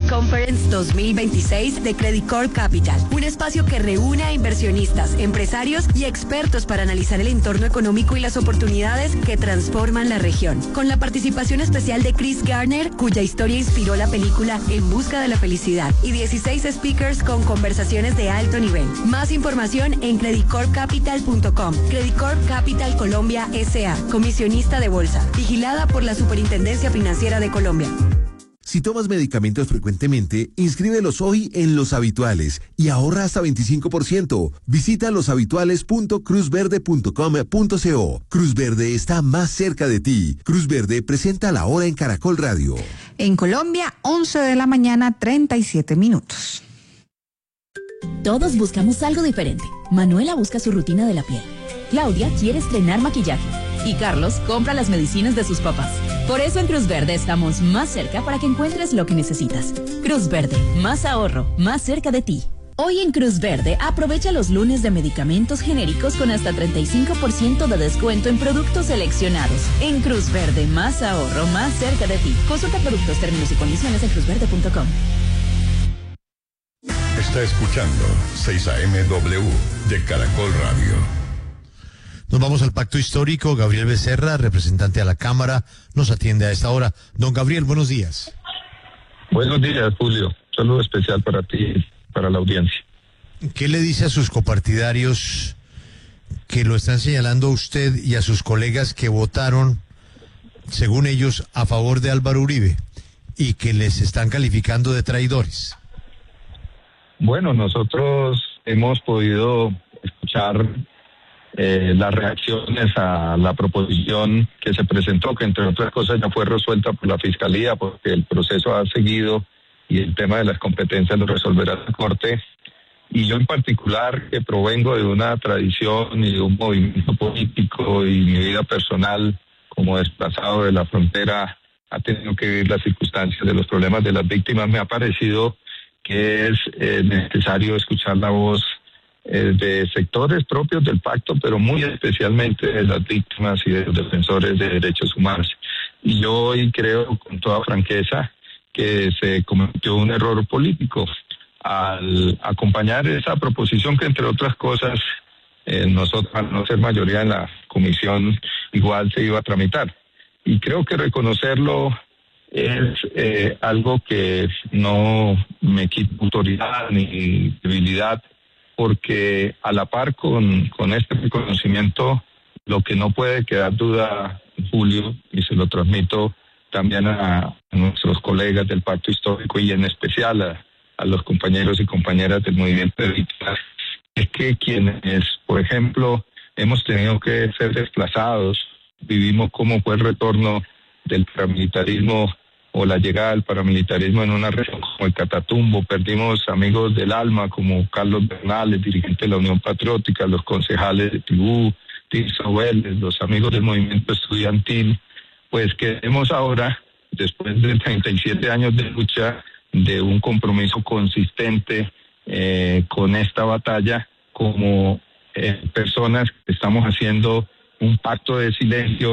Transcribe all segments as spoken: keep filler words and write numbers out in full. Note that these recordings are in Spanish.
Conference dos mil veintiséis de Credit Corp Capital, un espacio que reúne a inversionistas, empresarios y expertos para analizar el entorno económico y las oportunidades que transforman la región. Con la participación especial de Chris Garner, cuya historia inspiró la película En busca de la felicidad, y dieciséis speakers con conversaciones de alto nivel. Más información en credit corp capital punto com. Credit Corp Capital Colombia S A, comisionista de bolsa, vigilada por la Superintendencia Financiera de Colombia. Si tomas medicamentos frecuentemente, inscríbelos hoy en Los Habituales y ahorra hasta veinticinco por ciento. Visita loshabituales punto cruz verde punto com punto co. Cruz Verde está más cerca de ti. Cruz Verde presenta La Hora en Caracol Radio. En Colombia, once de la mañana, treinta y siete minutos. Todos buscamos algo diferente. Manuela busca su rutina de la piel. Claudia quiere estrenar maquillaje. Y Carlos compra las medicinas de sus papás. Por eso en Cruz Verde estamos más cerca para que encuentres lo que necesitas. Cruz Verde, más ahorro, más cerca de ti. Hoy en Cruz Verde, aprovecha los lunes de medicamentos genéricos con hasta treinta y cinco por ciento de descuento en productos seleccionados. En Cruz Verde, más ahorro, más cerca de ti. Consulta productos, términos y condiciones en cruz verde punto com. Está escuchando seis A M W de Caracol Radio. Nos vamos al pacto histórico. Gabriel Becerra, representante a la Cámara, nos atiende a esta hora. Don Gabriel, buenos días. Buenos días, Julio. Saludo especial para ti y para la audiencia. ¿Qué le dice a sus copartidarios que lo están señalando a usted y a sus colegas que votaron, según ellos, a favor de Álvaro Uribe y que les están calificando de traidores? Bueno, nosotros hemos podido escuchar Eh, las reacciones a la proposición que se presentó, que entre otras cosas ya fue resuelta por la Fiscalía, porque el proceso ha seguido y el tema de las competencias lo resolverá la Corte. Y yo en particular, que provengo de una tradición y de un movimiento político y mi vida personal como desplazado de la frontera ha tenido que vivir las circunstancias de los problemas de las víctimas, me ha parecido que es eh, necesario escuchar la voz de sectores propios del pacto, pero muy especialmente de las víctimas y de los defensores de derechos humanos. Y yo hoy creo con toda franqueza que se cometió un error político al acompañar esa proposición que, entre otras cosas, eh, nosotros, al no ser mayoría en la comisión, igual se iba a tramitar. Y creo que reconocerlo es eh, algo que no me quita autoridad ni debilidad, porque a la par con, con este reconocimiento, lo que no puede quedar duda, Julio, y se lo transmito también a, a nuestros colegas del Pacto Histórico y en especial a, a los compañeros y compañeras del movimiento de víctimas, es que quienes, por ejemplo, hemos tenido que ser desplazados, vivimos cómo fue el retorno del paramilitarismo o la llegada del paramilitarismo en una región como el Catatumbo, perdimos amigos del alma como Carlos Bernal, el dirigente de la Unión Patriótica, los concejales de Tibú, Tirso Vélez, los amigos del movimiento estudiantil, pues queremos ahora, después de treinta y siete años de lucha, de un compromiso consistente eh, con esta batalla, como eh, personas que estamos haciendo un pacto de silencio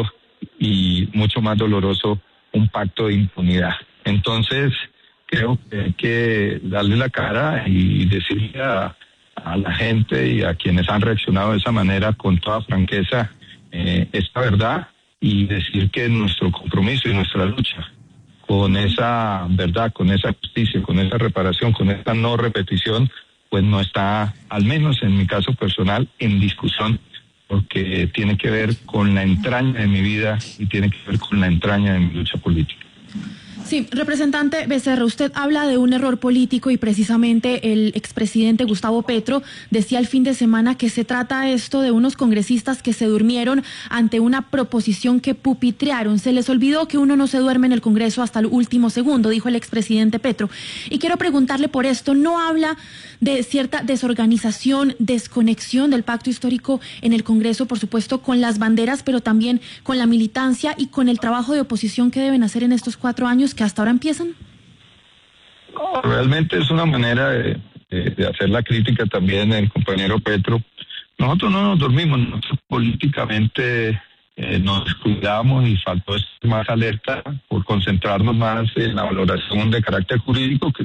y mucho más doloroso, un pacto de impunidad. Entonces, creo que hay que darle la cara y decirle a, a la gente y a quienes han reaccionado de esa manera con toda franqueza eh, esta verdad y decir que nuestro compromiso y nuestra lucha con esa verdad, con esa justicia, con esa reparación, con esta no repetición, pues no está, al menos en mi caso personal, en discusión, porque tiene que ver con la entraña de mi vida y tiene que ver con la entraña de mi lucha política. Sí, representante Becerra, usted habla de un error político y precisamente el expresidente Gustavo Petro decía el fin de semana que se trata esto de unos congresistas que se durmieron ante una proposición que pupitrearon. Se les olvidó que uno no se duerme en el Congreso hasta el último segundo, dijo el expresidente Petro. Y quiero preguntarle por esto, ¿no habla de cierta desorganización, desconexión del pacto histórico en el Congreso, por supuesto, con las banderas, pero también con la militancia y con el trabajo de oposición que deben hacer en estos cuatro años que hasta ahora empiezan? No, realmente es una manera de, de, de hacer la crítica también el compañero Petro. Nosotros no nos dormimos, nosotros políticamente eh, nos descuidamos y faltó estar más alerta por concentrarnos más en la valoración de carácter jurídico, que